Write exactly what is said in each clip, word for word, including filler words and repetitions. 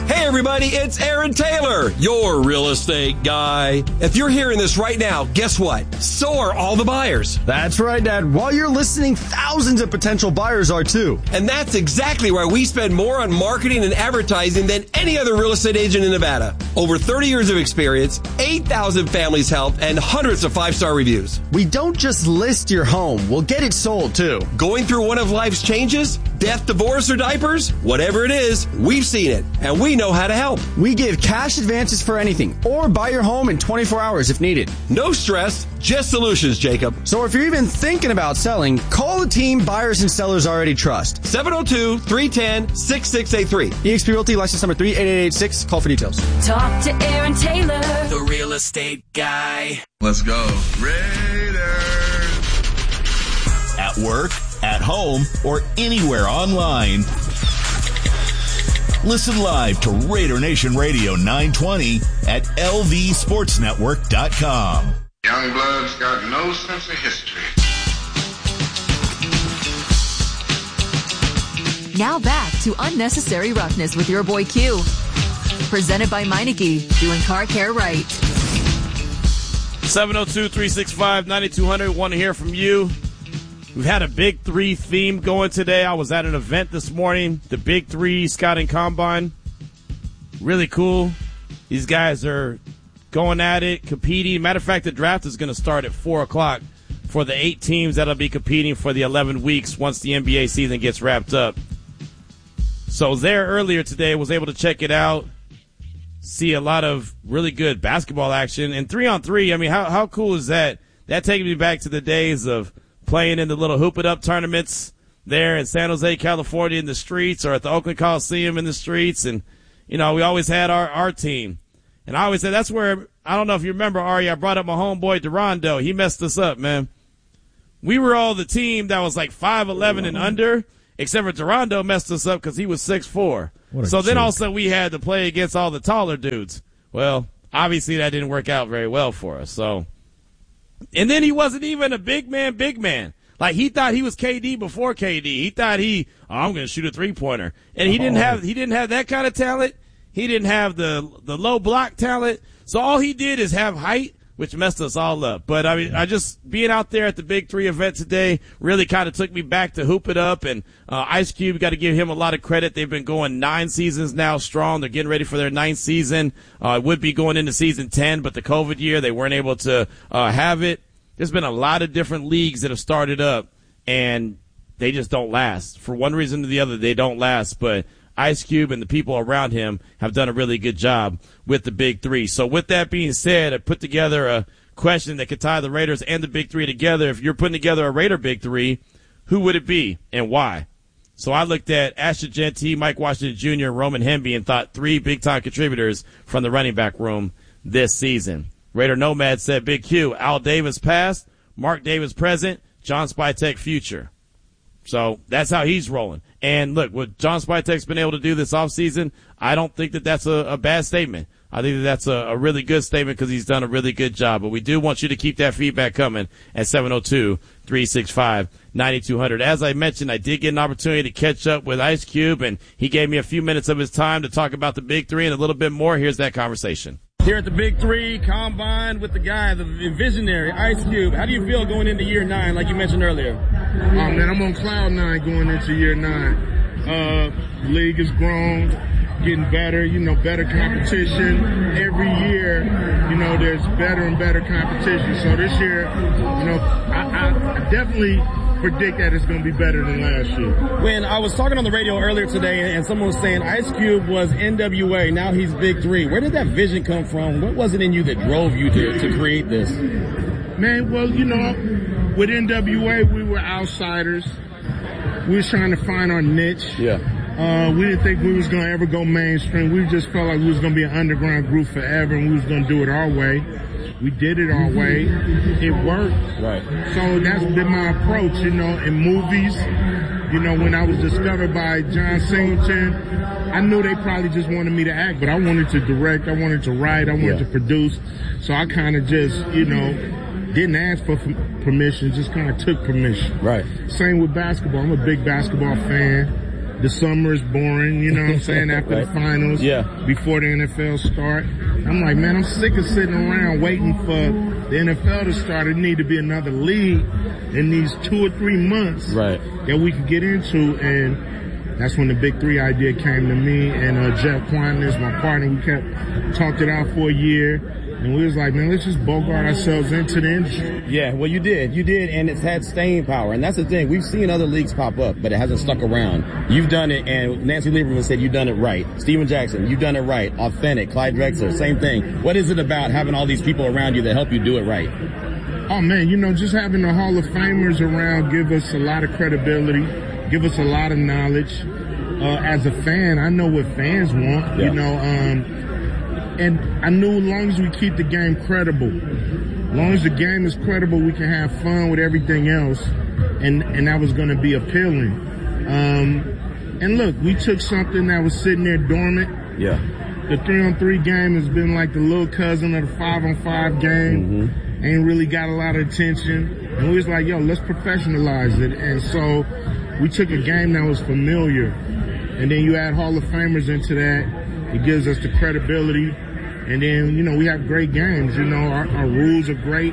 Hey everybody, it's Aaron Taylor, your real estate guy. If you're hearing this right now, guess what? So are all the buyers. That's right, Dad. While you're listening, thousands of potential buyers are too. And that's exactly why we spend more on marketing and advertising than any other real estate agent in Nevada. Over thirty years of experience, eight thousand families helped, and hundreds of five-star reviews. We don't just list your home, we'll get it sold too. Going through one of life's changes? Death, divorce, or diapers? Whatever it is, we've seen it, and we know how to help. We give cash advances for anything, or buy your home in twenty-four hours if needed. No stress, just solutions, Jacob. So if you're even thinking about selling, call the team buyers and sellers already trust. seven oh two, three one zero, six six eight three. eXp Realty, license number three eight eight eight six. Call for details. Talk to Aaron Taylor, the real estate guy. Let's go. Raiders! At work, at home, or anywhere online. Listen live to Raider Nation Radio nine twenty at L V sports network dot com. Youngblood's got no sense of history. Now back to Unnecessary Roughness with your boy Q. Presented by Meineke, doing car care right. seven oh two, three six five, nine two hundred. Want to hear from you. We've had a Big Three theme going today. I was at an event this morning, the Big Three Scouting Combine. Really cool. These guys are going at it, competing. Matter of fact, the draft is going to start at four o'clock for the eight teams that will be competing for the eleven weeks once the N B A season gets wrapped up. So I was there earlier today, was able to check it out, see a lot of really good basketball action. And three on three, I mean, how how cool is that? That takes me back to the days of playing in the little Hoop It Up tournaments there in San Jose, California in the streets, or at the Oakland Coliseum in the streets. And, you know, we always had our, our team. And I always said that's where, I don't know if you remember, Ari, I brought up my homeboy Durando. He messed us up, man. We were all the team that was like five eleven and under, except for Durando messed us up because he was six four. So joke. Then also we had to play against all the taller dudes. Well, obviously that didn't work out very well for us. So, and then he wasn't even a big man, big man. Like he thought he was K D before K D. He thought he, oh, I'm going to shoot a three pointer, and he didn't have he didn't have that kind of talent. He didn't have the the low block talent. So all he did is have height, which messed us all up. But I mean, I just being out there at the Big Three event today really kind of took me back to Hoop It Up. And uh, Ice Cube, got to give him a lot of credit. They've been going nine seasons now strong. They're getting ready for their ninth season. Uh, it would be going into season ten, but the COVID year they weren't able to uh, have it. There's been a lot of different leagues that have started up, and they just don't last. For one reason or the other, they don't last. But Ice Cube and the people around him have done a really good job with the Big Three. So with that being said, I put together a question that could tie the Raiders and the Big Three together. If you're putting together a Raider Big Three, who would it be and why? So I looked at Asher Jeanty, Mike Washington Junior, and Roman Hemby and thought three big-time contributors from the running back room this season. Raider Nomad said Big Q, Al Davis past, Mark Davis present, John Spytek future. So that's how he's rolling. And look, what John Spytek's been able to do this offseason, I don't think that that's a, a bad statement. I think that that's a, a really good statement because he's done a really good job. But we do want you to keep that feedback coming at seven oh two, three six five, nine two hundred. As I mentioned, I did get an opportunity to catch up with Ice Cube, and he gave me a few minutes of his time to talk about the Big Three and a little bit more. Here's that conversation. Here at the Big Three Combine with the guy, the visionary, Ice Cube. How do you feel going into year nine, like you mentioned earlier? Oh, man, I'm on cloud nine going into year nine. Uh, the league has grown, getting better, you know, better competition. Every year, you know, there's better and better competition. So this year, you know, I, I definitely predict that it's going to be better than last year. When I was talking on the radio earlier today and someone was saying Ice Cube was N W A, now he's Big Three. Where did that vision come from? What was it in you that drove you to, to create this? Man, well, you know, with N W A, we were outsiders. We was trying to find our niche. Yeah. Uh, we didn't think we was going to ever go mainstream. We just felt like we was going to be an underground group forever and we was going to do it our way. We did it our way. It worked. Right. So that's been my approach, you know, in movies. You know, when I was discovered by John Singleton, I knew they probably just wanted me to act, but I wanted to direct, I wanted to write, I wanted yeah. to produce. So I kind of just, you know, didn't ask for permission, just kind of took permission. Right. Same with basketball. I'm a big basketball fan. the summer is boring, you know what I'm saying, after right. the finals, yeah. before the N F L start. I'm like, man, I'm sick of sitting around waiting for the N F L to start. There need to be another league in these two or three months right. that we can get into, and that's when the Big Three idea came to me, and uh, Jeff Quantis, my partner, we kept talked it out for a year, and we was like, man, let's just bogart ourselves into the industry. Yeah, well, you did, you did, and it's had staying power, and that's the thing. We've seen other leagues pop up, but it hasn't stuck around. You've done it, and Nancy Lieberman said you've done it right. Steven Jackson, you've done it right. Authentic, Clyde Drexler, same thing. What is it about having all these people around you that help you do it right? Oh man, you know, just having the Hall of Famers around give us a lot of credibility, give us a lot of knowledge. Uh, as a fan, I know what fans want, yeah. you know, um, and I knew as long as we keep the game credible, as long as the game is credible, we can have fun with everything else, and, and that was going to be appealing. Um, and look, we took something that was sitting there dormant. Yeah. The three-on-three game has been like the little cousin of the five-on-five game. Mm-hmm. Ain't really got a lot of attention. And we was like, yo, let's professionalize it. And so we took a game that was familiar. And then you add Hall of Famers into that, it gives us the credibility. And then, you know, we have great games. You know, our, our rules are great.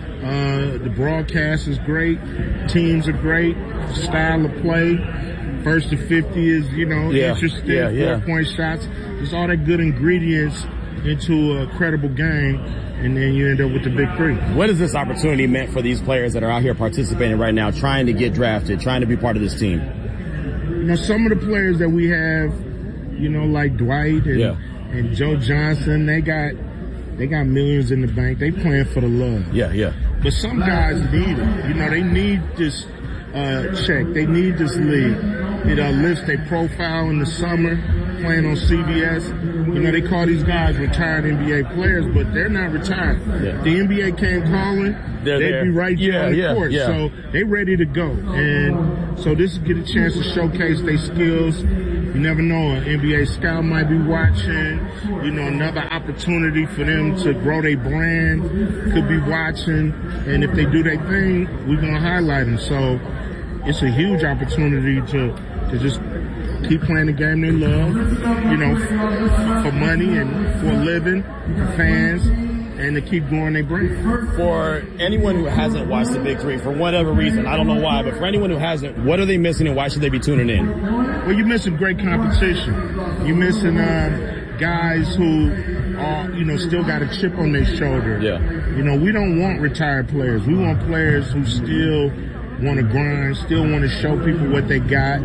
Uh, the broadcast is great. Teams are great. Style of play. First to fifty is, you know, yeah. interesting. Yeah, yeah. Four-point shots. There's all that good ingredients into a credible game. And then you end up with the Big Three. What has this opportunity meant for these players that are out here participating right now, trying to get drafted, trying to be part of this team? You know, some of the players that we have, you know, like Dwight and, yeah. and Joe Johnson, they got they got millions in the bank. They playing for the love. Yeah, yeah. But some guys need it. You know, they need this uh, check. They need this league. It uh, lifts their profile in the summer, playing on C B S. You know, they call these guys retired N B A players, but they're not retired. Yeah. The N B A came calling, they're they'd there. be right there yeah, on the yeah, court. Yeah. So they ready to go. And so this get a chance to showcase their skills. You never know, an N B A scout might be watching. You know, another opportunity for them to grow their brand could be watching. And if they do their thing, we're going to highlight them. So it's a huge opportunity to, to just keep playing the game they love, you know, f- for money and for a living, for fans, and to keep growing their brand. For anyone who hasn't watched the Big Three, for whatever reason, I don't know why, but for anyone who hasn't, what are they missing and why should they be tuning in? Well, you're missing great competition. You're missing uh, guys who are, you know, still got a chip on their shoulder. Yeah. You know, we don't want retired players. We want players who still want to grind, still want to show people what they got.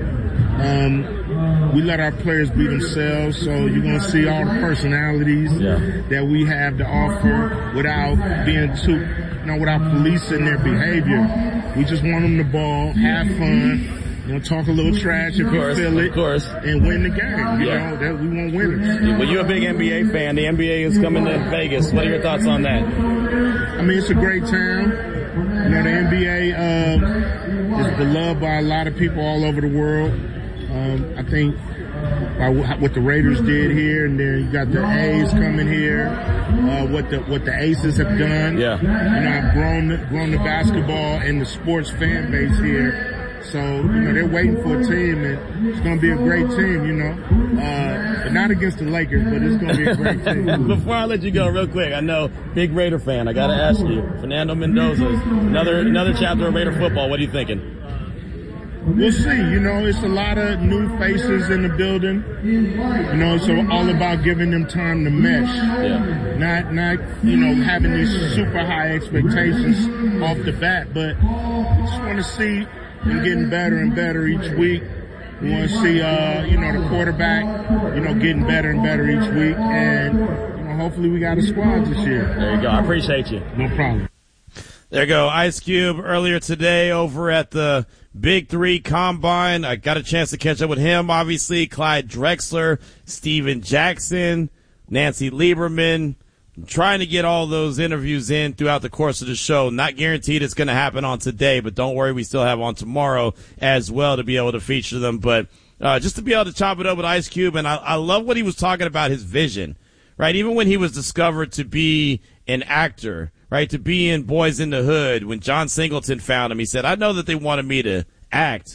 Um, we let our players be themselves, so you're going to see all the personalities yeah. that we have to offer without being too, you know, without policing their behavior. We just want them to ball, have fun, you know, talk a little trash if course, we feel it, of course. and win the game. You yeah. know, that we want winners. Well, you're a big N B A fan. The N B A is coming to Vegas. What are your thoughts on that? I mean, it's a great town. You know, the N B A uh, is beloved by a lot of people all over the world. Um, I think by what the Raiders did here, and then you got the A's coming here. Uh, what the what the Aces have done. Yeah. You know, I've grown grown the basketball and the sports fan base here. So, you know, they're waiting for a team, and it's going to be a great team, you know. Uh, but not against the Lakers, but it's going to be a great team. Before I let you go, real quick, I know, big Raider fan, I got to ask you, Fernando Mendoza, another another chapter of Raider football. What are you thinking? We'll see. You know, it's a lot of new faces in the building. You know, it's all about giving them time to mesh. Yeah. Not, not, you know, having these super high expectations off the bat, but we just want to see and getting better and better each week. We want to see, uh, you know, the quarterback, you know, getting better and better each week. And, you know, hopefully we got a squad this year. There you go. I appreciate you. No problem. There you go. Ice Cube earlier today over at the Big Three Combine. I got a chance to catch up with him, obviously. Clyde Drexler, Steven Jackson, Nancy Lieberman. I'm trying to get all those interviews in throughout the course of the show. Not guaranteed it's going to happen on today, but don't worry, we still have on tomorrow as well to be able to feature them. But uh, just to be able to chop it up with Ice Cube, and I, I love what he was talking about, his vision, right? Even when he was discovered to be an actor, right, to be in Boys in the Hood, when John Singleton found him, he said, I know that they wanted me to act.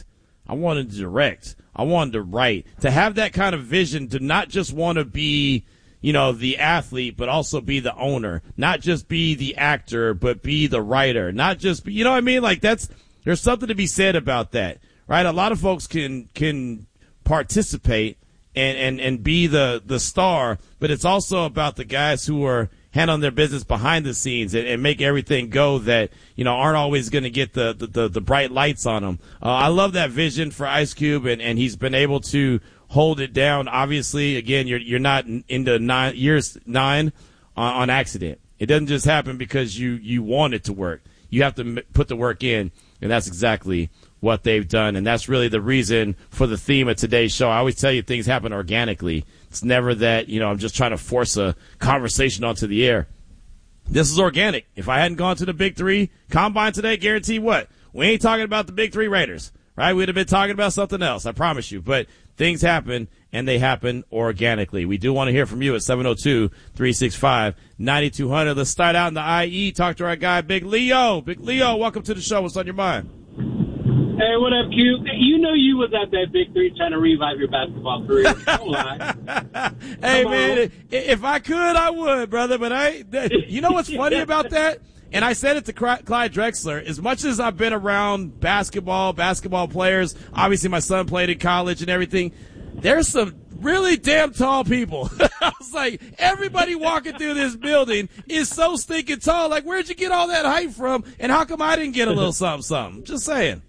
I wanted to direct. I wanted to write. To have that kind of vision, to not just want to be, you know, the athlete, but also be the owner. Not just be the actor, but be the writer. Not just be, you know what I mean? Like, that's, there's something to be said about that, right? A lot of folks can, can participate and, and, and be the, the star, but it's also about the guys who are handling their business behind the scenes and, and make everything go that, you know, aren't always going to get the, the, the, the bright lights on them. Uh, I love that vision for Ice Cube, and, and he's been able to hold it down. Obviously, again, you're, you're not into nine years nine on, on accident. It doesn't just happen because you, you want it to work. You have to m- put the work in, and that's exactly what they've done. And that's really the reason for the theme of today's show. I always tell you things happen organically. It's never that, you know, I'm just trying to force a conversation onto the air. This is organic. If I hadn't gone to the Big Three Combine today, guarantee what? We ain't talking about the Big Three Raiders, right? We'd have been talking about something else, I promise you. But things happen, and they happen organically. We do want to hear from you at seven oh two, three six five, nine two zero zero. Let's start out in the I E. Talk to our guy, Big Leo. Big Leo, welcome to the show. What's on your mind? Hey, what up, Q? You know you was at that Big Three trying to revive your basketball career. Don't lie. Hey, Come man, on. if I could, I would, brother. But I, you know what's funny about that? And I said it to Clyde Drexler. As much as I've been around basketball, basketball players, obviously my son played in college and everything, there's some really damn tall people. I was like, everybody walking through this building is so stinking tall. Like, where'd you get all that height from? And how come I didn't get a little something, something? Just saying.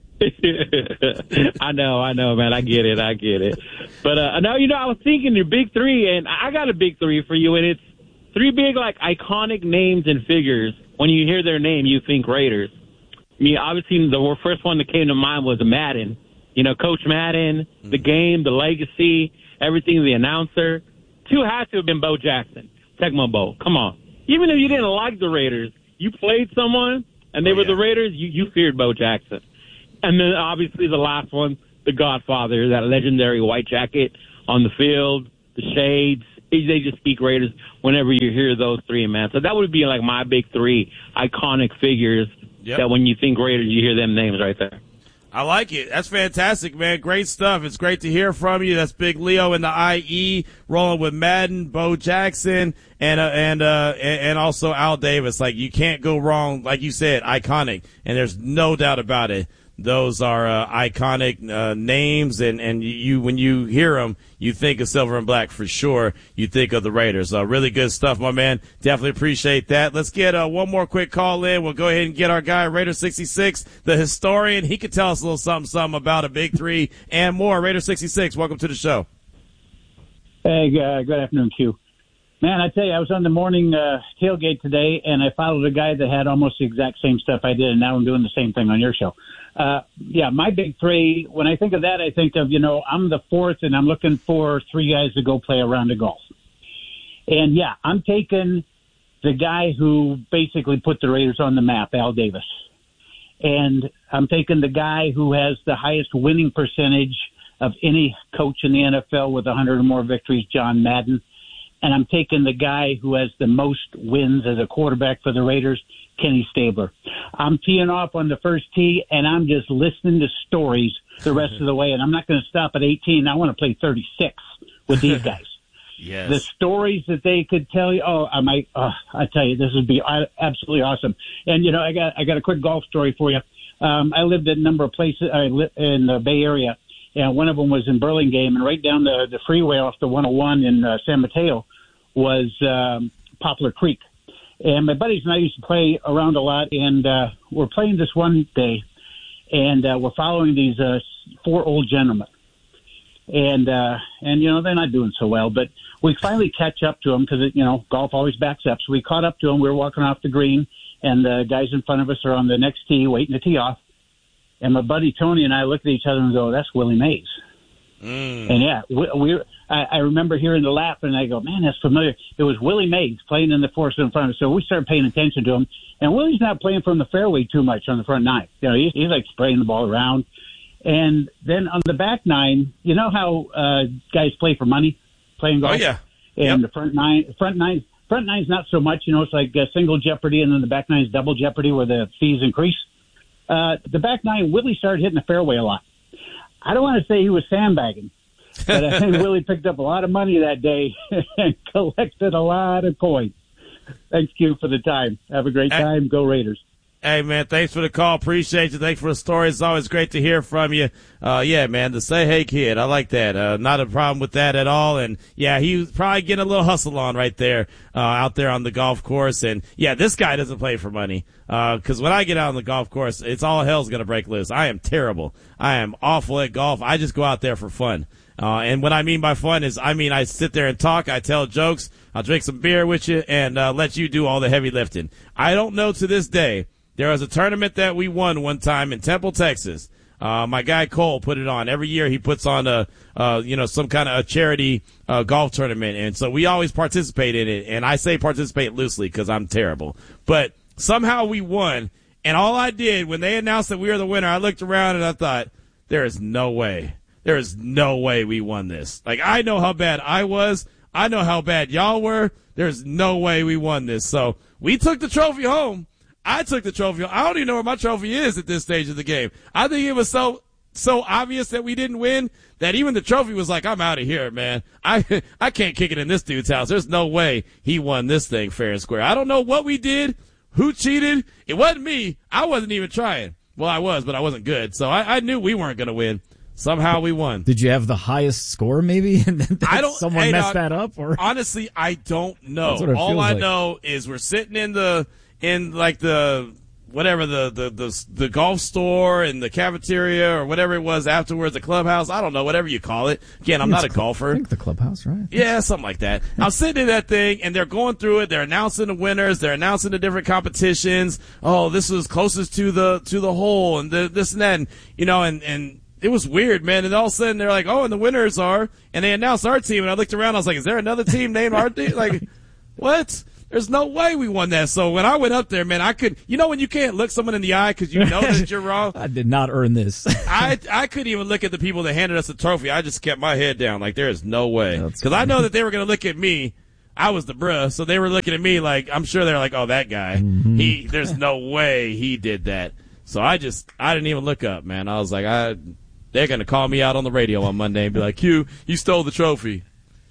I know, I know, man. I get it, I get it. But uh, no, you know, I was thinking your Big Three, and I got a Big Three for you, and it's three big, like, iconic names and figures. When you hear their name, you think Raiders. I mean, obviously, the first one that came to mind was Madden. You know, Coach Madden, the game, the legacy, everything, the announcer. Two had to have been Bo Jackson, Tecmo Bowl. Come on. Even if you didn't like the Raiders, you played someone, and they oh, were yeah. the Raiders, you, you feared Bo Jackson. And then, obviously, the last one, The Godfather, that legendary white jacket on the field, the shades. They just speak Raiders whenever you hear those three, man. So that would be, like, my big three iconic figures yep. that when you think Raiders, you hear them names right there. I like it. That's fantastic, man. Great stuff. It's great to hear from you. That's Big Leo in the I E, rolling with Madden, Bo Jackson, and uh, and uh, and also Al Davis. Like, you can't go wrong. Like you said, iconic, and there's no doubt about it. Those are uh, iconic uh, names, and, and you when you hear them, you think of Silver and Black for sure. You think of the Raiders. Uh, really good stuff, my man. Definitely appreciate that. Let's get uh, one more quick call in. We'll go ahead and get our guy, Raider sixty-six, the historian. He could tell us a little something, something about a Big Three and more. Raider sixty-six, welcome to the show. Hey, uh, good afternoon, Q. Man, I tell you, I was on the morning uh, tailgate today, and I followed a guy that had almost the exact same stuff I did, and now I'm doing the same thing on your show. Uh, yeah, my big three, when I think of that, I think of, you know, I'm the fourth, and I'm looking for three guys to go play a round of golf. And, yeah, I'm taking the guy who basically put the Raiders on the map, Al Davis. And I'm taking the guy who has the highest winning percentage of any coach in the N F L with one hundred or more victories, John Madden. And I'm taking the guy who has the most wins as a quarterback for the Raiders, Kenny Stabler. I'm teeing off on the first tee, and I'm just listening to stories the rest of the way. And I'm not going to stop at eighteen. I want to play thirty-six with these guys. Yes. The stories that they could tell you, oh, I might, oh, I tell you, this would be absolutely awesome. And, you know, I got I got a quick golf story for you. Um, I lived at a number of places I lived in the Bay Area, and one of them was in Burlingame, and right down the, the freeway off the one oh one in uh, San Mateo was um, Poplar Creek. And my buddies and I used to play around a lot, and uh, we're playing this one day, and uh, we're following these uh, four old gentlemen. And, uh, and, you know, they're not doing so well, but we finally catch up to them because, you know, golf always backs up. So we caught up to them. We were walking off the green, and the guys in front of us are on the next tee waiting to tee off. And my buddy Tony and I look at each other and go, that's Willie Mays. Mm. And, yeah, we, we I, I remember hearing the laugh, and I go, man, that's familiar. It was Willie Mays playing in the forest in front of us. So we started paying attention to him. And Willie's not playing from the fairway too much on the front nine. You know, he's, he's like spraying the ball around. And then on the back nine, you know how uh, guys play for money, playing golf? Oh, yeah. And yep. the front nine, front nine, front nine's not so much. You know, it's like uh, single jeopardy, and then the back nine's double jeopardy where the fees increase. Uh, the back nine, Willie started hitting the fairway a lot. I don't want to say he was sandbagging, but I think Willie picked up a lot of money that day and collected a lot of coins. Thanks, Q, for the time. Have a great time. Go Raiders. Hey, man, thanks for the call. Appreciate you. Thanks for the story. It's always great to hear from you. Uh, yeah, man, the say hey kid. I like that. Uh, not a problem with that at all. And yeah, he was probably getting a little hustle on right there, uh, out there on the golf course. And yeah, this guy doesn't play for money. Uh, cause when I get out on the golf course, it's all hell's gonna break loose. I am terrible. I am awful at golf. I just go out there for fun. Uh, and what I mean by fun is, I mean, I sit there and talk, I tell jokes, I'll drink some beer with you and, uh, let you do all the heavy lifting. I don't know to this day. There was a tournament that we won one time in Temple, Texas. Uh, my guy Cole put it on. Every year he puts on a, uh, you know, some kind of a charity, uh, golf tournament. And so we always participate in it. And I say participate loosely because I'm terrible. But somehow we won. And all I did when they announced that we were the winner, I looked around and I thought, there is no way. There is no way we won this. Like, I know how bad I was. I know how bad y'all were. There's no way we won this. So we took the trophy home. I took the trophy. I don't even know where my trophy is at this stage of the game. I think it was so so obvious that we didn't win that even the trophy was like, I'm out of here, man. I I can't kick it in this dude's house. There's no way he won this thing fair and square. I don't know what we did, who cheated. It wasn't me. I wasn't even trying. Well, I was, but I wasn't good. So I, I knew we weren't going to win. Somehow we won. Did you have the highest score maybe? And then I don't, someone hey, messed dog, that up? Or honestly, I don't know. That's what it All feels I like. know is we're sitting in the in like the whatever the, the the the golf store and the cafeteria or whatever it was afterwards, the clubhouse. I don't know, whatever you call it. Again, I'm not a golfer. I think the clubhouse, right? Yeah, something like that. I'm sitting in that thing, and they're going through it. They're announcing the winners. They're announcing the different competitions. Oh, this was closest to the to the hole, and the, this and that, and, you know, and and. It was weird, man. And all of a sudden, they're like, oh, and the winners are, and they announced our team. And I looked around, I was like, is there another team named our team? Like, what? There's no way we won that. So when I went up there, man, I could, you know, when you can't look someone in the eye because you know that you're wrong. I did not earn this. I I couldn't even look at the people that handed us the trophy. I just kept my head down. Like, there is no way. Because I know that they were going to look at me. I was the bruh. So they were looking at me like, I'm sure they're like, oh, that guy. Mm-hmm. He, there's no way he did that. So I just, I didn't even look up, man. I was like, I, they're going to call me out on the radio on Monday and be like, Q, you stole the trophy.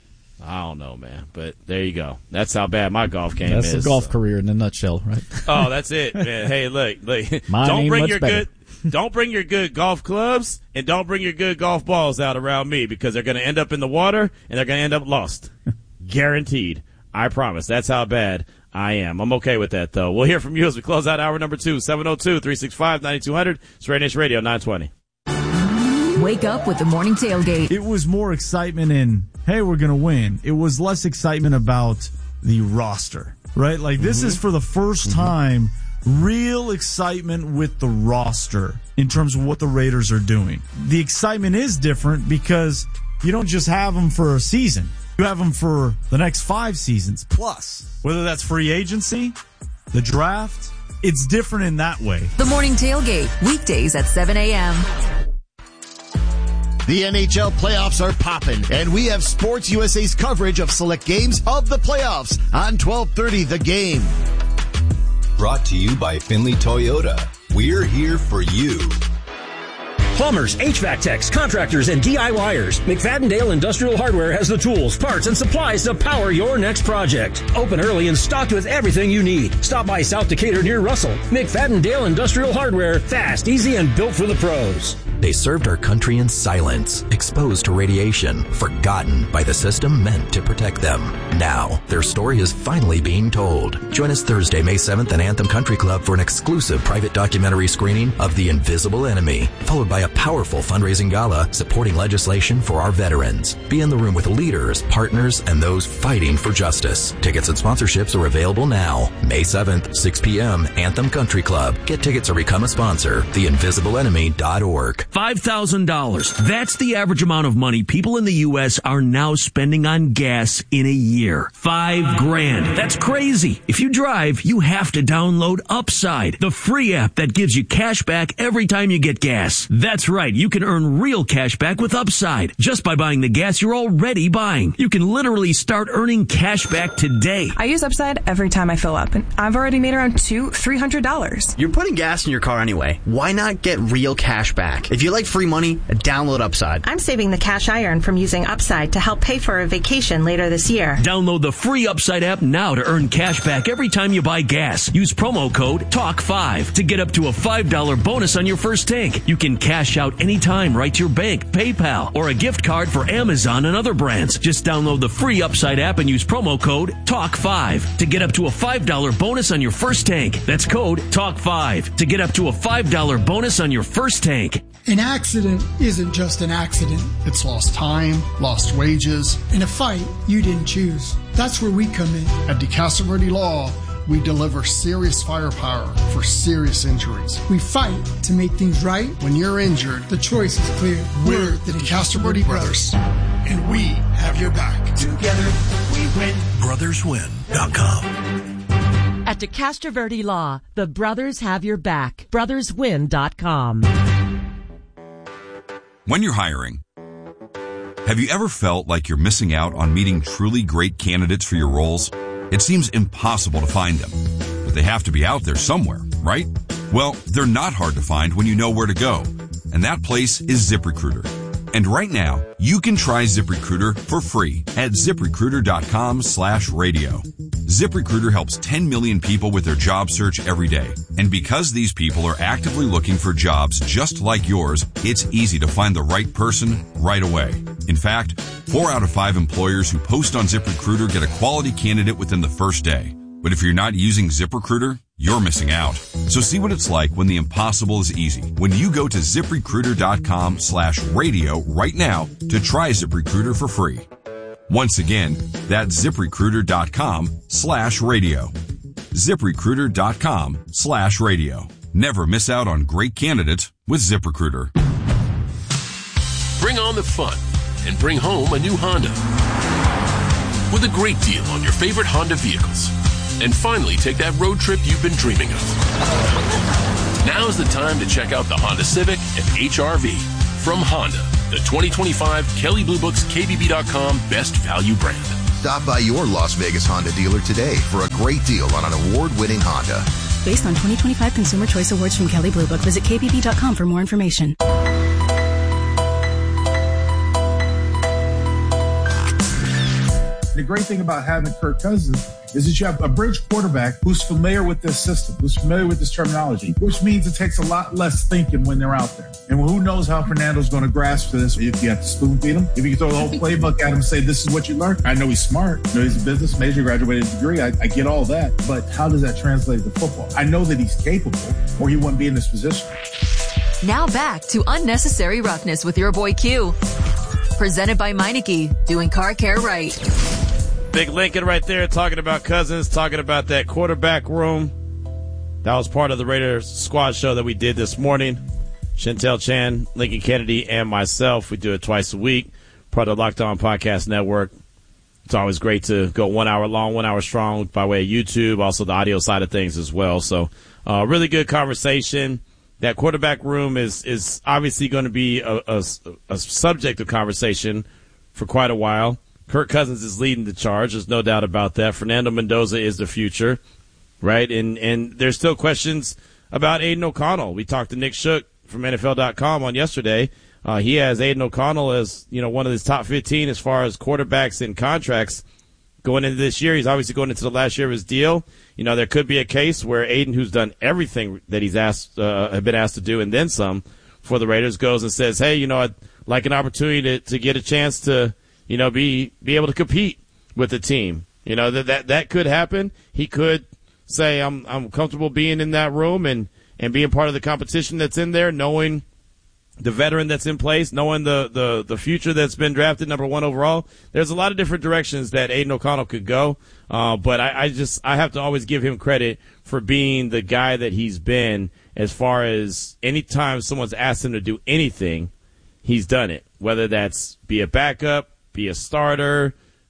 I don't know, man. But there you go. That's how bad my golf game that's is. That's a golf so. career in a nutshell, right? Oh, that's it, man. Hey, look, look. Mine don't bring your better. good don't bring your good golf clubs and don't bring your good golf balls out around me because they're going to end up in the water and they're going to end up lost. Guaranteed. I promise. That's how bad I am. I'm okay with that, though. We'll hear from you as we close out hour number two, seven oh two, three six five, nine two hundred. It's Raider Nation Radio nine twenty. Wake up with the morning tailgate. It was more excitement in, hey, we're going to win. It was less excitement about the roster, right? Like, this mm-hmm. is for the first mm-hmm. time real excitement with the roster in terms of what the Raiders are doing. The excitement is different because you don't just have them for a season. You have them for the next five seasons plus. Whether that's free agency, the draft, it's different in that way. The morning tailgate, weekdays at seven a.m. The N H L playoffs are popping, and we have Sports U S A's coverage of select games of the playoffs on twelve thirty The Game. Brought to you by Finley Toyota. We're here for you. Plumbers, H V A C techs, contractors, and DIYers. McFadden-Dale Industrial Hardware has the tools, parts, and supplies to power your next project. Open early and stocked with everything you need. Stop by South Decatur near Russell. McFadden-Dale Industrial Hardware. Fast, easy, and built for the pros. They served our country in silence, exposed to radiation, forgotten by the system meant to protect them. Now, their story is finally being told. Join us Thursday, May seventh at Anthem Country Club for an exclusive private documentary screening of The Invisible Enemy, followed by a powerful fundraising gala supporting legislation for our veterans. Be in the room with leaders, partners, and those fighting for justice. Tickets and sponsorships are available now. May seventh, six p.m., Anthem Country Club. Get tickets or become a sponsor. the invisible enemy dot org. five thousand dollars. That's the average amount of money people in the U S are now spending on gas in a year. year. Five grand. That's crazy. If you drive, you have to download Upside, the free app that gives you cash back every time you get gas. That's right. You can earn real cash back with Upside just by buying the gas you're already buying. You can literally start earning cash back today. I use Upside every time I fill up, and I've already made around two, three hundred dollars. You're putting gas in your car anyway. Why not get real cash back? If you like free money, download Upside. I'm saving the cash I earn from using Upside to help pay for a vacation later this year. Download the free Upside app now to earn cash back every time you buy gas. Use promo code talk five to get up to a five dollars bonus on your first tank. You can cash out anytime right to your bank, PayPal, or a gift card for Amazon and other brands. Just download the free Upside app and use promo code talk five to get up to a five dollars bonus on your first tank. That's code talk five to get up to a five dollars bonus on your first tank. An accident isn't just an accident. It's lost time, lost wages. In a fight you didn't choose. That's where we come in. At DeCastro Verde Law, we deliver serious firepower for serious injuries. We fight to make things right. When you're injured, the choice is clear. We're the DeCastro Verde Brothers, and we have your back. Together we win. brothers win dot com. At DeCastro Verde Law, the brothers have your back. brothers win dot com. When you're hiring, have you ever felt like you're missing out on meeting truly great candidates for your roles? It seems impossible to find them, but they have to be out there somewhere, right? Well, they're not hard to find when you know where to go, and that place is ZipRecruiter. And right now, you can try ZipRecruiter for free at ZipRecruiter.com slash radio. ZipRecruiter helps ten million people with their job search every day. And because these people are actively looking for jobs just like yours, it's easy to find the right person right away. In fact, four out of five employers who post on ZipRecruiter get a quality candidate within the first day. But if you're not using ZipRecruiter, you're missing out. So see what it's like when the impossible is easy. When you go to ZipRecruiter.com slash radio right now to try ZipRecruiter for free. Once again, that's ZipRecruiter.com slash radio. ZipRecruiter.com slash radio. Never miss out on great candidates with ZipRecruiter. Bring on the fun and bring home a new Honda with a great deal on your favorite Honda vehicles. And finally take that road trip you've been dreaming of. Now's the time to check out the Honda Civic and H R V from Honda, the twenty twenty-five Kelley Blue Book's K B B dot com Best Value brand. Stop by your Las Vegas Honda dealer today for a great deal on an award-winning Honda. Based on twenty twenty-five Consumer Choice Awards from Kelley Blue Book, visit K B B dot com for more information. The great thing about having Kirk Cousins is that you have a bridge quarterback who's familiar with this system, who's familiar with this terminology, which means it takes a lot less thinking when they're out there. And who knows how Fernando's going to grasp this. If you have to spoon feed him, if you can throw the whole playbook at him and say, this is what you learned. I know he's smart. I know he's a business major, graduated degree. I, I get all that. But how does that translate to football? I know that he's capable or he wouldn't be in this position. Now back to Unnecessary Roughness with your boy Q. Presented by Meineke, doing car care right. Big Lincoln right there talking about Cousins, talking about that quarterback room. That was part of the Raiders squad show that we did this morning. Chantel Chan, Lincoln Kennedy, and myself. We do it twice a week, part of the Locked On Podcast Network. It's always great to go one hour long, one hour strong by way of YouTube, also the audio side of things as well. So uh, really good conversation. That quarterback room is is obviously going to be a, a, a subject of conversation for quite a while. Kirk Cousins is leading the charge. There's no doubt about that. Fernando Mendoza is the future, right? And and there's still questions about Aiden O'Connell. We talked to Nick Shook from N F L dot com on yesterday. Uh, he has Aiden O'Connell as, you know, one of his top fifteen as far as quarterbacks and contracts going into this year. He's obviously going into the last year of his deal. You know, there could be a case where Aiden, who's done everything that he's asked, uh, have been asked to do and then some for the Raiders, goes and says, hey, you know, I'd like an opportunity to, to get a chance to, you know, be be able to compete with the team. You know, that that, that could happen. He could say, I'm I'm comfortable being in that room and, and being part of the competition that's in there, knowing the veteran that's in place, knowing the, the, the future that's been drafted number one overall. There's a lot of different directions that Aiden O'Connell could go. Uh, but I, I just I have to always give him credit for being the guy that he's been as far as anytime someone's asked him to do anything, he's done it, whether that's be a backup, be a starter,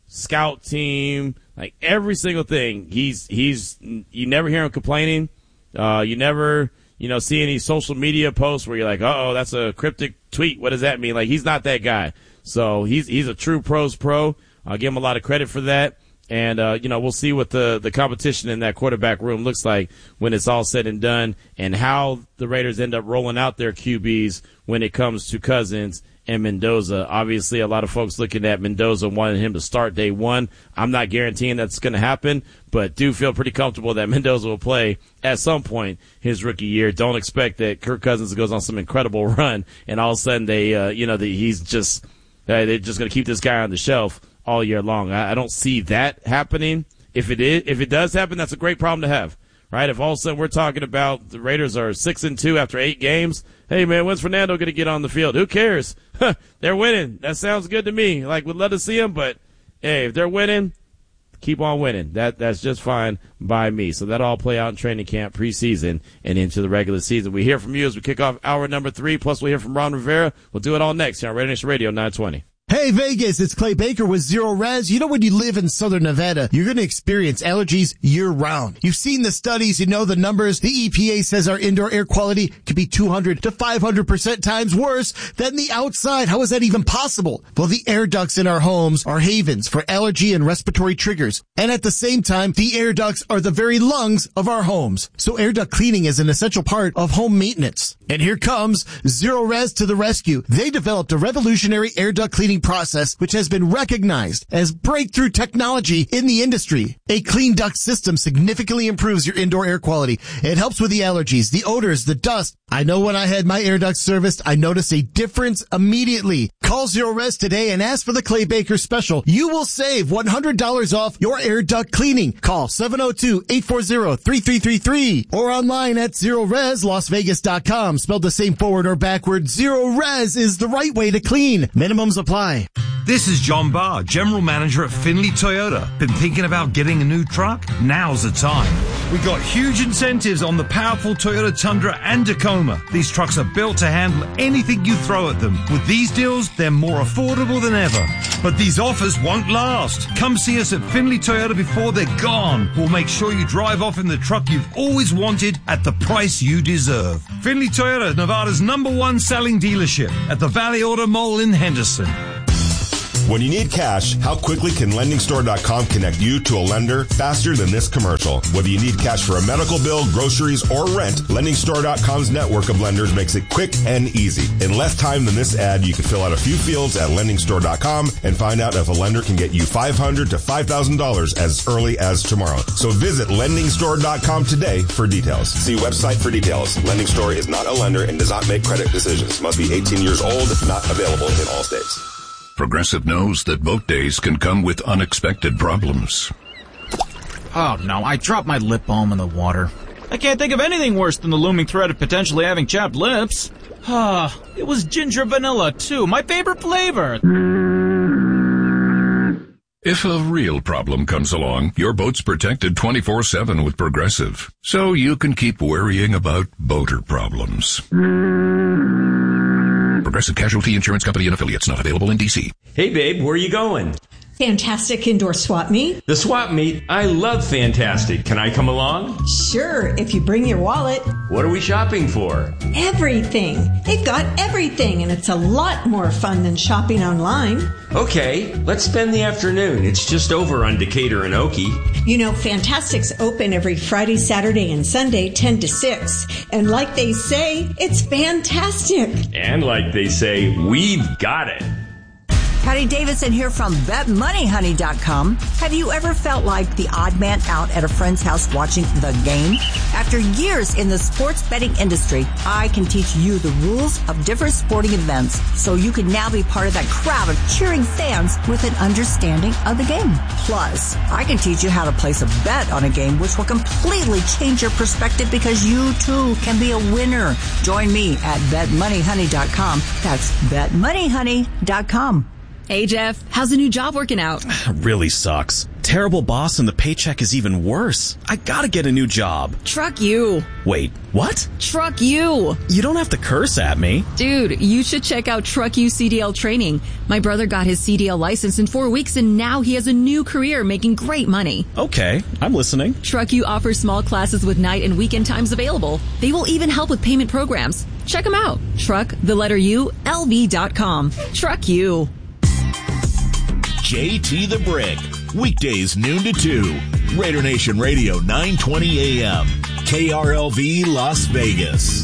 scout team, like every single thing. He's he's you never hear him complaining. Uh, you never you know see any social media posts where you're like, uh oh, that's a cryptic tweet. What does that mean? Like, he's not that guy. So he's he's a true pros pro. I'll give him a lot of credit for that. And, uh, you know, we'll see what the, the competition in that quarterback room looks like when it's all said and done, and how the Raiders end up rolling out their Q Bs when it comes to Cousins and Mendoza. Obviously, a lot of folks looking at Mendoza wanting him to start day one. I'm not guaranteeing that's going to happen, but do feel pretty comfortable that Mendoza will play at some point his rookie year. Don't expect that Kirk Cousins goes on some incredible run and all of a sudden they, uh, you know, the, he's just, uh, they're just going to keep this guy on the shelf all year long. I, I don't see that happening. If it is, if it does happen, that's a great problem to have, right? If all of a sudden we're talking about the Raiders are six and two after eight games, hey man, when's Fernando going to get on the field? Who cares? They're winning. That sounds good to me. Like, we'd love to see them, but hey, if they're winning, keep on winning. That that's just fine by me. So that'll all play out in training camp, preseason, and into the regular season. We hear from you as we kick off hour number three. Plus, we hear from Ron Rivera. We'll do it all next here on Raider Nation Radio nine twenty. Hey Vegas, it's Clay Baker with Zero Res. You know, when you live in Southern Nevada, you're going to experience allergies year round. You've seen the studies, you know the numbers. The E P A says our indoor air quality could be two hundred to five hundred percent times worse than the outside. How is that even possible? Well, the air ducts in our homes are havens for allergy and respiratory triggers. And at the same time, the air ducts are the very lungs of our homes. So air duct cleaning is an essential part of home maintenance. And here comes Zero Res to the rescue. They developed a revolutionary air duct cleaning process which has been recognized as breakthrough technology in the industry. A clean duct system significantly improves your indoor air quality. It helps with the allergies, the odors, the dust. I know when I had my air duct serviced, I noticed a difference immediately. Call Zero Res today and ask for the Clay Baker special. You will save one hundred dollars off your air duct cleaning. Call seven oh two, eight four zero, three three three three or online at zero res las vegas dot com. Spelled the same forward or backward, Zero Res is the right way to clean. Minimums apply. This is John Barr, General Manager at Finley Toyota. Been thinking about getting a new truck? Now's the time. We got huge incentives on the powerful Toyota Tundra and Tacoma. These trucks are built to handle anything you throw at them. With these deals, they're more affordable than ever. But these offers won't last. Come see us at Finley Toyota before they're gone. We'll make sure you drive off in the truck you've always wanted at the price you deserve. Finley Toyota, Nevada's number one selling dealership at the Valley Auto Mall in Henderson. When you need cash, how quickly can lending store dot com connect you to a lender faster than this commercial? Whether you need cash for a medical bill, groceries, or rent, lending store dot com's network of lenders makes it quick and easy. In less time than this ad, you can fill out a few fields at lending store dot com and find out if a lender can get you five hundred dollars to five thousand dollars as early as tomorrow. So visit lending store dot com today for details. See website for details. Lending Store is not a lender and does not make credit decisions. Must be eighteen years old. Not available in all states. Progressive knows that boat days can come with unexpected problems. Oh no, I dropped my lip balm in the water. I can't think of anything worse than the looming threat of potentially having chapped lips. Ah, it was ginger vanilla too, my favorite flavor. If a real problem comes along, your boat's protected twenty-four seven with Progressive, so you can keep worrying about boater problems. Progressive Casualty Insurance Company and Affiliates, not available in D C. Hey babe, where are you going? Fantastic Indoor Swap Meet. The Swap Meet? I love Fantastic. Can I come along? Sure, if you bring your wallet. What are we shopping for? Everything. They've got everything, and it's a lot more fun than shopping online. Okay, let's spend the afternoon. It's just over on Decatur and Okie. You know, Fantastic's open every Friday, Saturday, and Sunday, ten to six. And like they say, it's fantastic. And like they say, we've got it. Patty Davidson here from bet money honey dot com. Have you ever felt like the odd man out at a friend's house watching the game? After years in the sports betting industry, I can teach you the rules of different sporting events so you can now be part of that crowd of cheering fans with an understanding of the game. Plus, I can teach you how to place a bet on a game which will completely change your perspective because you too can be a winner. Join me at bet money honey dot com. That's bet money honey dot com. Hey, Jeff, how's the new job working out? Really sucks. terrible boss and the paycheck is even worse. I gotta get a new job. Truck you. Wait, what? Truck you. You don't have to curse at me. Dude, you should check out Truck You C D L training. My brother got his C D L license in four weeks and now he has a new career making great money. Okay, I'm listening. Truck You offers small classes with night and weekend times available. They will even help with payment programs. Check them out. Truck, the letter U, L V dot com. Truck You. J T the Brick. Weekdays noon to two. Raider Nation Radio nine twenty A M. K R L V Las Vegas.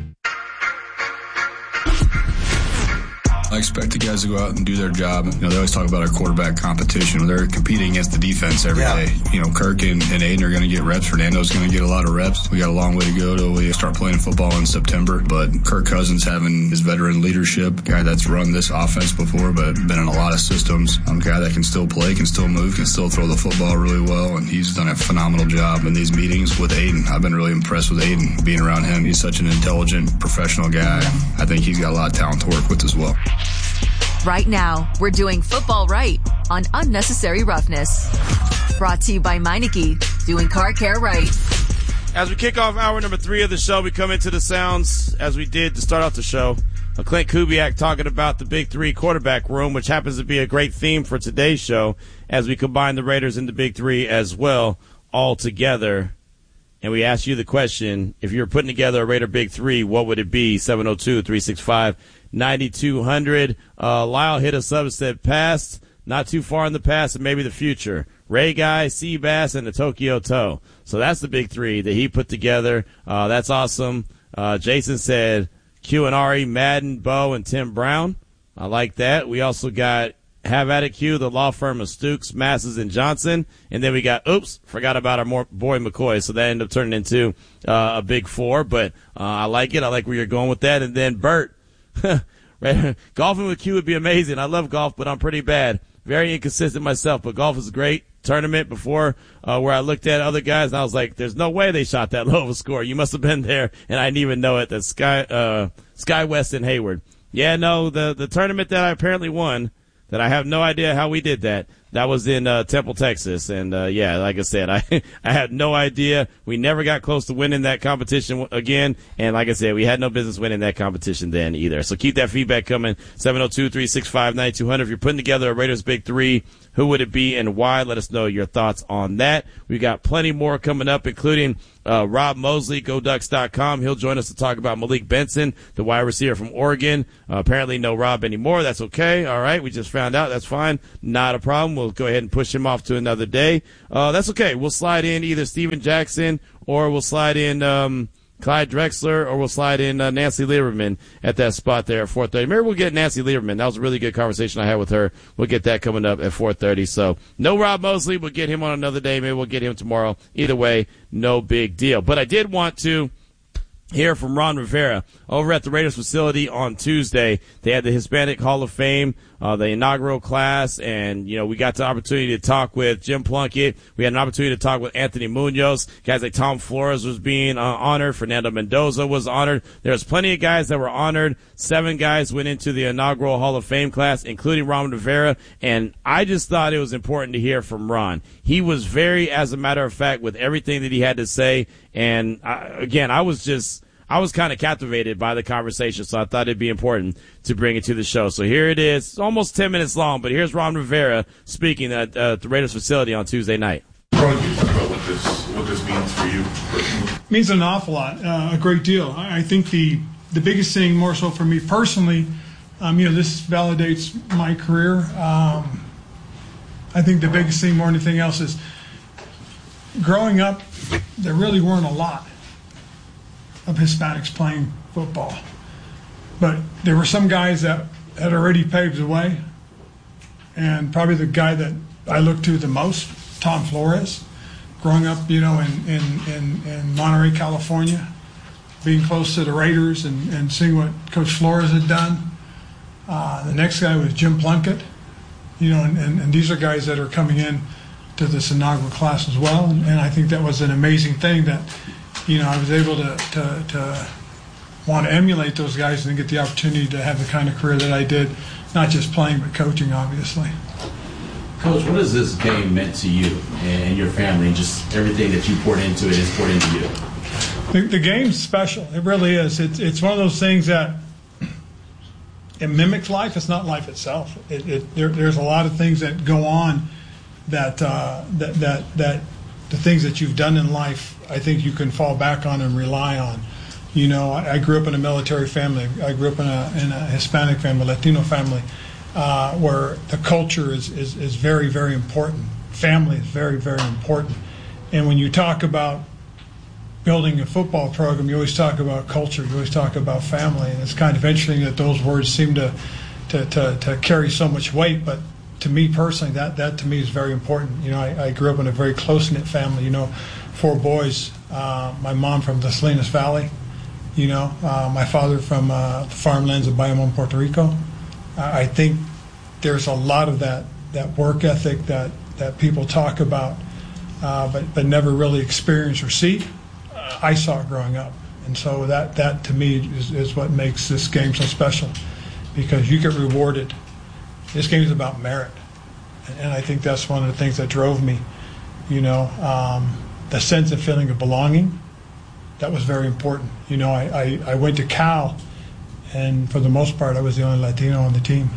I expect the guys to go out and do their job. You know, they always talk about our quarterback competition. They're competing against the defense every yeah. day. You know, Kirk and, and Aiden are going to get reps. Fernando's going to get a lot of reps. We got a long way to go till we start playing football in September. But Kirk Cousins having his veteran leadership, guy that's run this offense before, but been in a lot of systems. Um, guy that can still play, can still move, can still throw the football really well. And he's done a phenomenal job in these meetings with Aiden. I've been really impressed with Aiden, being around him. He's such an intelligent, professional guy. I think he's got a lot of talent to work with as well. Right now, we're doing football right on Unnecessary Roughness. Brought to you by Meineke, doing car care right. As we kick off hour number three of the show, we come into the sounds, as we did to start off the show, of Clint Kubiak talking about the Big Three quarterback room, which happens to be a great theme for today's show, as we combine the Raiders and the Big Three as well, all together. And we asked you the question, if you were putting together a Raider Big Three, what would it be? seven oh two, three six five, nine two hundred. Uh, Lyle hit us up and said past, not too far in the past, and maybe the future. Ray Guy, Seabass, and the Tokyo Toe. So that's the Big Three that he put together. Uh, that's awesome. Uh, Jason said Q and Ari, Madden, Bo, and Tim Brown. I like that. We also got Have At It Q, the law firm of Stukes, Masses, and Johnson. And then we got, oops, forgot about our more boy McCoy. So that ended up turning into uh, a big four. But uh, I like it. I like where you're going with that. And then Bert. Golfing with Q would be amazing. I love golf, but I'm pretty bad. Very inconsistent myself, but golf is great. Tournament before uh, where I looked at other guys, and I was like, there's no way they shot that low of a score. You must have been there, and I didn't even know it. That's Sky, uh, Sky West and Hayward. Yeah, no, the, the tournament that I apparently won, that I have no idea how we did that. That was in uh, Temple, Texas, and uh, yeah, like I said, I I had no idea. We never got close to winning that competition again, and like I said, we had no business winning that competition then either. So keep that feedback coming. seven oh two, three six five, nine two hundred. If you're putting together a Raiders Big Three, who would it be and why? Let us know your thoughts on that. We've got plenty more coming up, including uh, Rob Mosley, Go Ducks dot com. He'll join us to talk about Malik Benson, the wide receiver from Oregon. Uh, apparently no Rob anymore. That's okay. All right, we just found out. That's fine. Not a problem. We'll go ahead and push him off to another day. Uh, that's okay. We'll slide in either Steven Jackson or we'll slide in um, Clyde Drexler, or we'll slide in uh, Nancy Lieberman at that spot there at four thirty. Maybe we'll get Nancy Lieberman. That was a really good conversation I had with her. We'll get that coming up at four thirty. So no Rob Mosley. We'll get him on another day. Maybe we'll get him tomorrow. Either way, no big deal. But I did want to hear from Ron Rivera over at the Raiders facility on Tuesday. They had the Hispanic Hall of Fame, uh, the inaugural class, and, you know, we got the opportunity to talk with Jim Plunkett. We had an opportunity to talk with Anthony Munoz. Guys like Tom Flores was being uh, honored. Fernando Mendoza was honored. There's plenty of guys that were honored. Seven guys went into the inaugural Hall of Fame class, including Ron Rivera, and I just thought it was important to hear from Ron. He was very, as a matter of fact, with everything that he had to say, and I, again, I was just, I was kind of captivated by the conversation, so I thought it'd be important to bring it to the show. So here it is. It's almost ten minutes long, but here's Ron Rivera speaking at uh, the Raiders facility on Tuesday night. Ron, can you talk about what this, what this means for you personally? It means an awful lot, uh, a great deal. I think the, the biggest thing, more so for me personally, um, you know, this validates my career. Um, I think the biggest thing more than anything else is growing up, there really weren't a lot of Hispanics playing football. But there were some guys that had already paved the way, and probably the guy that I look to the most, Tom Flores, growing up, you know, in, in, in, in Monterey, California, being close to the Raiders and, and seeing what Coach Flores had done. Uh, the next guy was Jim Plunkett, you know, and, and, and these are guys that are coming in to this inaugural class as well, and, and I think that was an amazing thing that, you know, I was able to, to, to want to emulate those guys and get the opportunity to have the kind of career that I did, not just playing but coaching, obviously. Coach, what has this game meant to you and your family, and just everything that you poured into it has poured into you? The, the game's special. It really is. It's it's one of those things that it mimics life. It's not life itself. It, it, there, there's a lot of things that go on that uh, that that that the things that you've done in life, I think you can fall back on and rely on. You know, I, I grew up in a military family. I grew up in a in a Hispanic family, Latino family, uh, where the culture is, is is very very important. Family is very very important. And when you talk about building a football program, you always talk about culture, you always talk about family, and it's kind of interesting that those words seem to to, to, to carry so much weight, but to me personally, that, that to me is very important. You know, I, I grew up in a very close-knit family, you know, four boys, uh, my mom from the Salinas Valley, you know, uh, my father from uh, the farmlands of Bayamon, Puerto Rico. I think there's a lot of that, that work ethic that, that people talk about, uh, but, but never really experience or see. I saw it growing up, and so that, that to me is, is what makes this game so special, because you get rewarded. This game is about merit, and, and I think that's one of the things that drove me. You know, um, the sense and feeling of belonging, that was very important. You know, I, I, I went to Cal, and for the most part, I was the only Latino on the team.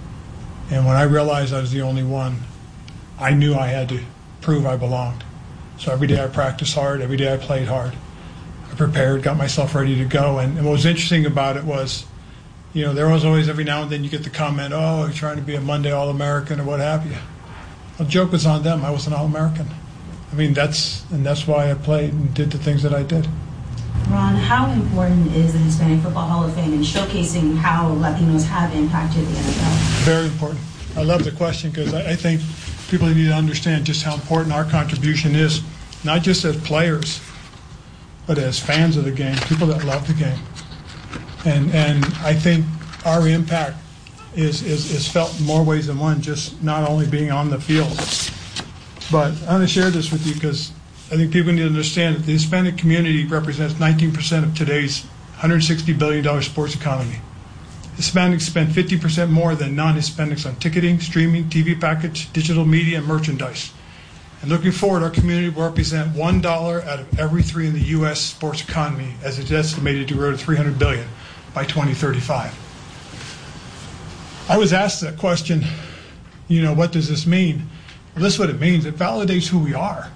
And when I realized I was the only one, I knew I had to prove I belonged. So every day I practiced hard, every day I played hard. I prepared, got myself ready to go. And, and what was interesting about it was, you know, there was always every now and then you get the comment, oh, you're trying to be a Monday All-American or what have you. Well, the joke was on them. I was an All-American. I mean, that's and that's why I played and did the things that I did. Ron, how important is the Hispanic Football Hall of Fame in showcasing how Latinos have impacted the N F L? Very important. I love the question because I, I think people need to understand just how important our contribution is, not just as players, but as fans of the game, people that love the game. And and I think our impact is, is, is felt in more ways than one, just not only being on the field. But I want to share this with you because I think people need to understand that the Hispanic community represents nineteen percent of today's one hundred sixty billion dollars sports economy. Hispanics spend fifty percent more than non-Hispanics on ticketing, streaming, T V package, digital media, and merchandise. And looking forward, our community will represent one dollar out of every three in the U S sports economy, as it's estimated to grow to three hundred billion dollars by twenty thirty-five. I was asked that question, you know, what does this mean? Well, this is what it means. It validates who we are.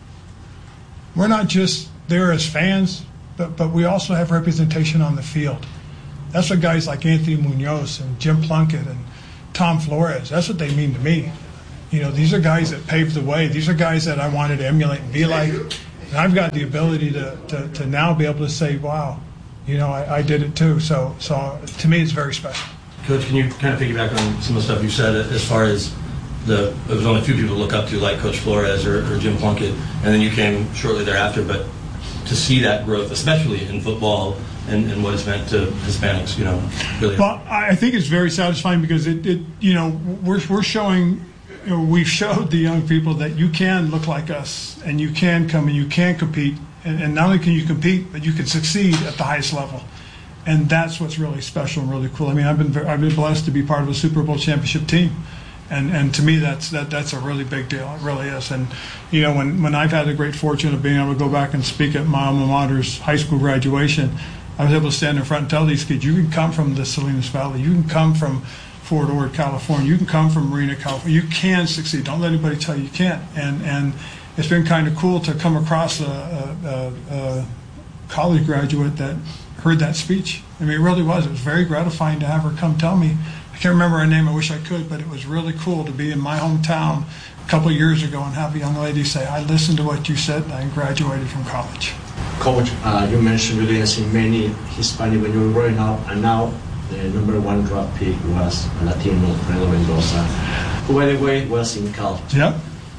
We're not just there as fans, but, but we also have representation on the field. That's what guys like Anthony Munoz and Jim Plunkett and Tom Flores, that's what they mean to me. You know, these are guys that paved the way. These are guys that I wanted to emulate and be like. And I've got the ability to, to, to now be able to say, wow, you know, I, I did it too. So, so to me, it's very special. Coach, can you kind of piggyback on some of the stuff you said as far as the, there was only a few people to look up to like Coach Flores or, or Jim Plunkett, and then you came shortly thereafter, but to see that growth, especially in football, And, and what it's meant to Hispanics, you know, really. Well, I think it's very satisfying because it, it you know, we're we're showing, you know, we've showed the young people that you can look like us and you can come and you can compete, and, and not only can you compete, but you can succeed at the highest level, and that's what's really special and really cool. I mean, I've been very, I've been blessed to be part of a Super Bowl championship team, and and to me that's that that's a really big deal. It really is. And you know, when when I've had the great fortune of being able to go back and speak at my alma mater's high school graduation, I was able to stand in front and tell these kids, you can come from the Salinas Valley, you can come from Fort Ord, California, you can come from Marina, California, you can succeed. Don't let anybody tell you you can't. And and it's been kind of cool to come across a, a, a college graduate that heard that speech. I mean, it really was. It was very gratifying to have her come tell me. I can't remember her name, I wish I could, but it was really cool to be in my hometown a couple of years ago and have a young lady say, I listened to what you said and I graduated from college. Coach, uh, you mentioned you didn't see many Hispanic when you were growing up, and now the number one draft pick was a Latino, Fredo Mendoza, who, by the way, was in Cal. Yep.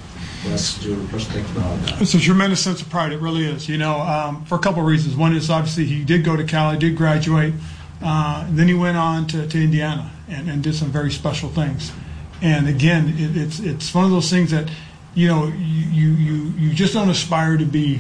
What's your perspective on that? It's a tremendous sense of pride. It really is. You know, um, for a couple of reasons. One is obviously he did go to Cal, he did graduate, uh, and then he went on to, to Indiana and, and did some very special things. And again, it, it's it's one of those things that, you know, you you you just don't aspire to be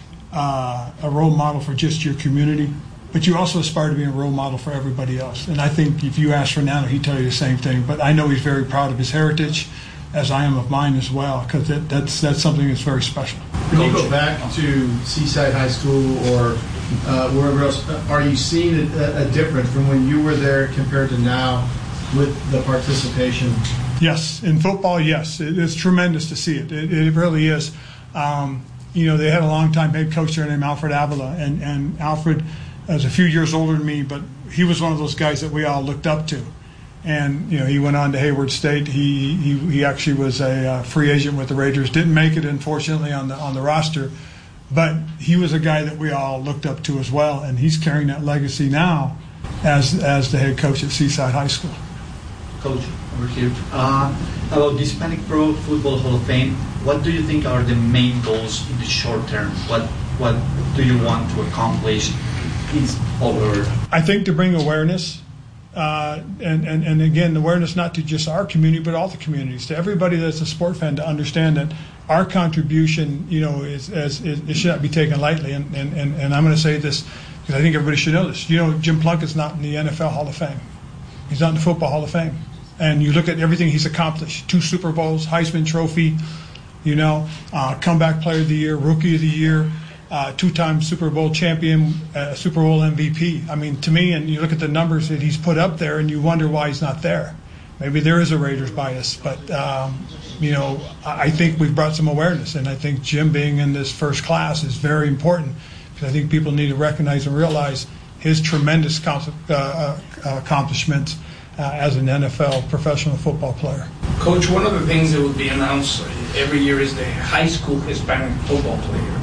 Uh, a role model for just your community, but you also aspire to be a role model for everybody else. And I think if you ask Fernando, he'd tell you the same thing. But I know he's very proud of his heritage, as I am of mine as well, because that, that's that's something that's very special. When you go back to Seaside High School or uh, wherever else, are you seeing a, a difference from when you were there compared to now with the participation? Yes, in football, yes. It, it's tremendous to see it. It, it really is. Um, you know, they had a long-time head coach there named Alfred Avila, and, and Alfred was a few years older than me, but he was one of those guys that we all looked up to. And, you know, he went on to Hayward State. He he, he actually was a uh, free agent with the Raiders. Didn't make it, unfortunately, on the on the roster. But he was a guy that we all looked up to as well, and he's carrying that legacy now as as the head coach at Seaside High School. Coach, over here. Uh, about the Hispanic Pro Football Hall of Fame, what do you think are the main goals in the short term? What what do you want to accomplish in over? I think to bring awareness. Uh, and, and, and again, awareness not to just our community, but all the communities, to everybody that's a sport fan, to understand that our contribution, you know, is, is, is it should not be taken lightly. And, and, and, and I'm going to say this because I think everybody should know this. You know, Jim Plunkett's not in the N F L Hall of Fame. He's not in the Football Hall of Fame. And you look at everything he's accomplished: two Super Bowls, Heisman Trophy, you know, uh, comeback player of the year, rookie of the year. Uh, two-time Super Bowl champion, uh, Super Bowl M V P. I mean, to me, and you look at the numbers that he's put up there, and you wonder why he's not there. Maybe there is a Raiders bias, but um, you know, I think we've brought some awareness, and I think Jim being in this first class is very important because I think people need to recognize and realize his tremendous com- uh, uh, accomplishments uh, as an N F L professional football player. Coach, one of the things that would be announced every year is the high school Hispanic football player.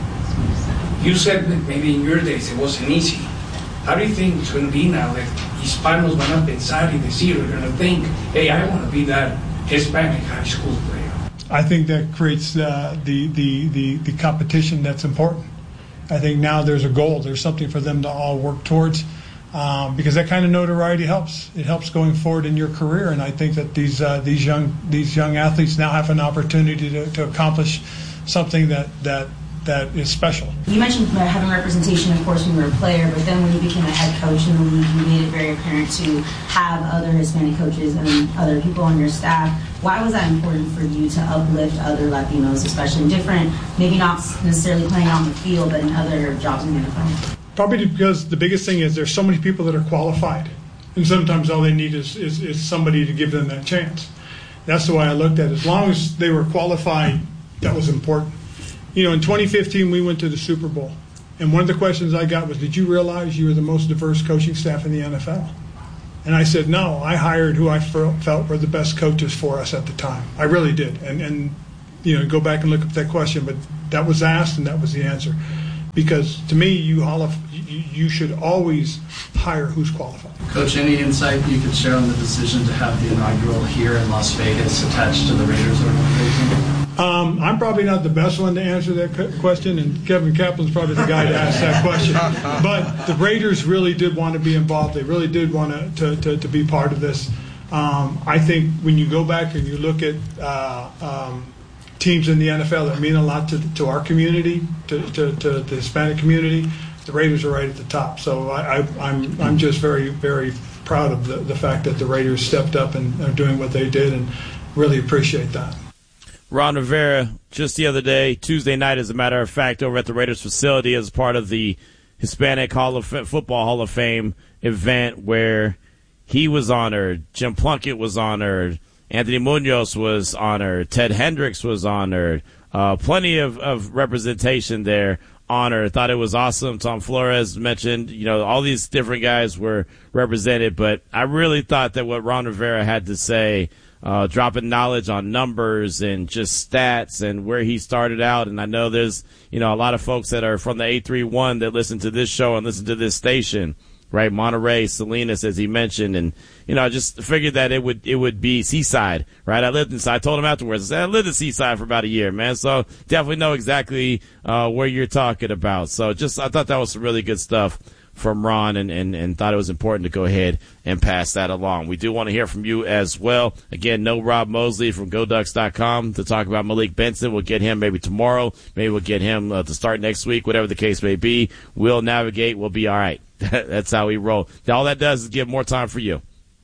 You said that maybe in your days it wasn't easy. How do you think it's going to be now that Hispanos van a pensar y decir, are going to think, hey, I want to be that Hispanic high school player? I think that creates uh, the, the, the, the competition that's important. I think now there's a goal. There's something for them to all work towards um, because that kind of notoriety helps. It helps going forward in your career, and I think that these uh, these young these young athletes now have an opportunity to, to accomplish something that, that that is special. You mentioned having representation, of course, when you were a player, but then when you became a head coach in the league, you made it very apparent to have other Hispanic coaches and other people on your staff. Why was that important for you to uplift other Latinos, especially in different, maybe not necessarily playing on the field, but in other jobs in the N F L? Probably because the biggest thing is there's so many people that are qualified, and sometimes all they need is, is, is somebody to give them that chance. That's the way I looked at it. As long as they were qualified, that was important. You know, in twenty fifteen, we went to the Super Bowl, and one of the questions I got was, did you realize you were the most diverse coaching staff in the N F L? And I said, no, I hired who I felt were the best coaches for us at the time. I really did. And, and you know, go back and look up that question, but that was asked, and that was the answer. Because to me, you, you should always hire who's qualified. Coach, any insight you could share on the decision to have the inaugural here in Las Vegas attached to the Raiders organization? Um, I'm probably not the best one to answer that question, and Kevin Kaplan's probably the guy to ask that question. But the Raiders really did want to be involved. They really did want to, to, to be part of this. Um, I think when you go back and you look at uh, um, teams in the N F L that mean a lot to, to our community, to, to, to the Hispanic community, the Raiders are right at the top. So I, I, I'm I'm just very, very proud of the, the fact that the Raiders stepped up and are doing what they did, and really appreciate that. Ron Rivera, just the other day, Tuesday night, as a matter of fact, over at the Raiders facility as part of the Hispanic Hall of F- Football Hall of Fame event where he was honored, Jim Plunkett was honored, Anthony Munoz was honored, Ted Hendricks was honored, uh, plenty of, of representation there, honored. Thought it was awesome. Tom Flores mentioned, you know, all these different guys were represented, but I really thought that what Ron Rivera had to say, Uh, dropping knowledge on numbers and just stats and where he started out. And I know there's, you know, a lot of folks that are from the eight three one that listen to this show and listen to this station, right? Monterey, Salinas, as he mentioned. And, you know, I just figured that it would, it would be Seaside, right? I lived inside. I told him afterwards, I said, I lived in Seaside for about a year, man. So definitely know exactly, uh, where you're talking about. So just, I thought that was some really good stuff from Ron, and, and, and thought it was important to go ahead and pass that along. We do want to hear from you as well. Again, no Rob Mosley from Go Ducks dot com to talk about Malik Benson. We'll get him maybe tomorrow. Maybe we'll get him uh, to start next week, whatever the case may be. We'll navigate. We'll be all right. That's how we roll. All that does is give more time for you.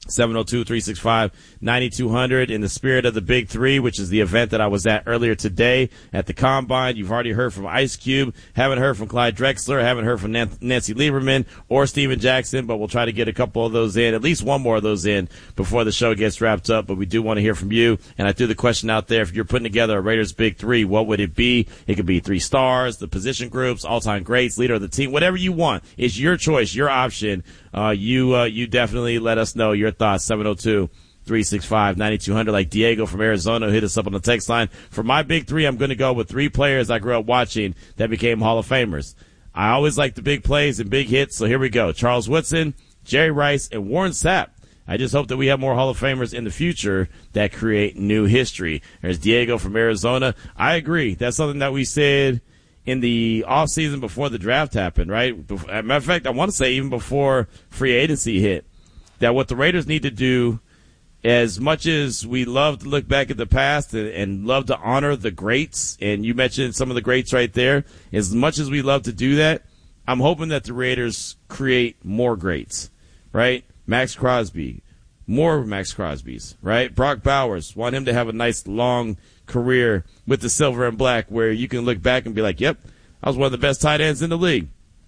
seven oh two, three six five, nine two hundred. In the spirit of the Big Three, which is the event that I was at earlier today at the Combine, you've already heard from Ice Cube, haven't heard from Clyde Drexler, haven't heard from Nancy Lieberman or Steven Jackson, but we'll try to get a couple of those in, at least one more of those in before the show gets wrapped up. But we do want to hear from you, and I threw the question out there. If you're putting together a Raiders Big Three, what would it be? It could be three stars, the position groups, all-time greats, leader of the team, whatever you want. It's your choice, your option. Uh, you, uh, you definitely let us know your thoughts. seven oh two, three six five, nine two hundred. Like Diego from Arizona, hit us up on the text line. For my Big Three, I'm going to go with three players I grew up watching that became Hall of Famers. I always like the big plays and big hits, so here we go. Charles Woodson, Jerry Rice, and Warren Sapp. I just hope that we have more Hall of Famers in the future that create new history. There's Diego from Arizona. I agree. That's something that we said in the offseason before the draft happened, right? As a matter of fact, I want to say even before free agency hit, that what the Raiders need to do, as much as we love to look back at the past and, and love to honor the greats, and you mentioned some of the greats right there, as much as we love to do that, I'm hoping that the Raiders create more greats, right? Max Crosby, more Max Crosbys, right? Brock Bowers, want him to have a nice long career with the silver and black where you can look back and be like, yep, I was one of the best tight ends in the league.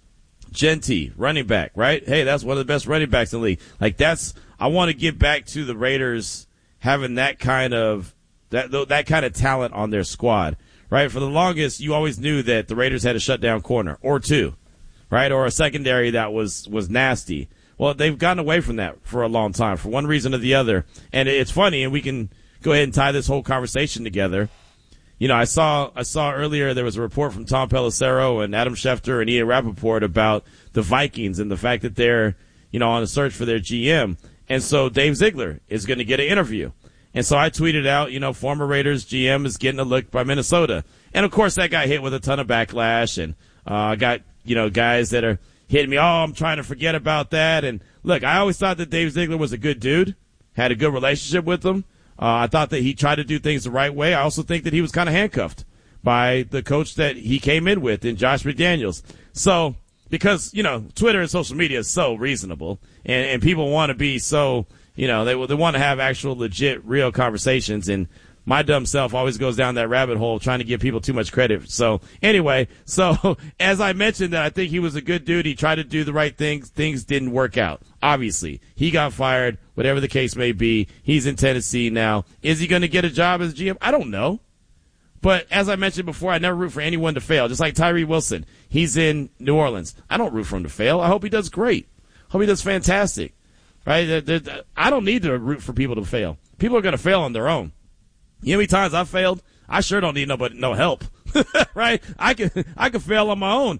Genty, running back, right? Hey, that's one of the best running backs in the league. Like that's, I want to get back to the Raiders having that kind of, that, that kind of talent on their squad, right? For the longest, you always knew that the Raiders had a shutdown corner or two, right? Or a secondary that was, was nasty. Well, they've gotten away from that for a long time for one reason or the other. And it's funny, and we can go ahead and tie this whole conversation together. You know, I saw I saw earlier there was a report from Tom Pelissero and Adam Schefter and Ian Rappaport about the Vikings and the fact that they're, you know, on a search for their G M. And so Dave Ziegler is going to get an interview. And so I tweeted out, you know, former Raiders G M is getting a look by Minnesota. And, of course, that got hit with a ton of backlash. And I uh, got, you know, guys that are hitting me, oh, I'm trying to forget about that. And, look, I always thought that Dave Ziegler was a good dude, had a good relationship with them. Uh, I thought that he tried to do things the right way. I also think that he was kind of handcuffed by the coach that he came in with in Josh McDaniels. So, because, you know, Twitter and social media is so reasonable, and, and people want to be so, you know, they, they want to have actual legit, real conversations, and my dumb self always goes down that rabbit hole trying to give people too much credit. So anyway, so as I mentioned that I think he was a good dude. He tried to do the right things. Things didn't work out. Obviously, he got fired, whatever the case may be. He's in Tennessee now. Is he going to get a job as G M? I don't know. But as I mentioned before, I never root for anyone to fail. Just like Tyree Wilson. He's in New Orleans. I don't root for him to fail. I hope he does great. Hope he does fantastic. Right? I don't need to root for people to fail. People are going to fail on their own. You know how many times I failed? I sure don't need nobody, no help, right? I can, I can fail on my own.